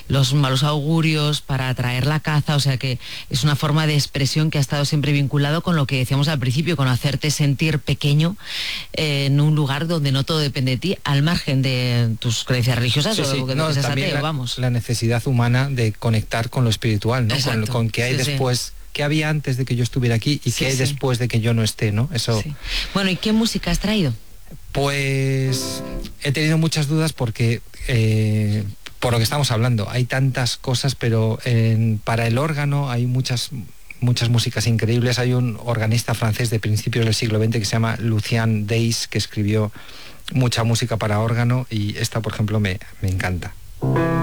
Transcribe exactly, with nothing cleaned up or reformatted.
los malos augurios, para atraer la caza, o sea que es una forma de expresión que ha estado siempre vinculado con lo que decíamos al principio, con hacerte sentir pequeño eh, en un lugar donde no todo depende de ti, al margen de tus creencias religiosas sí, o sí. que No, seas también ateo, la, vamos. la necesidad humana de conectar con lo espiritual, ¿no? Con, con qué hay sí, después, sí. qué había antes de que yo estuviera aquí y sí, qué hay sí. después de que yo no esté, ¿no? Eso. Sí. Bueno, ¿y qué música has traído? Pues he tenido muchas dudas porque eh, por lo que estamos hablando, hay tantas cosas, pero en, para el órgano hay muchas muchas músicas increíbles. Hay un organista francés de principios del siglo veinte que se llama Lucien Deiss, que escribió mucha música para órgano, y esta, por ejemplo, me, me encanta.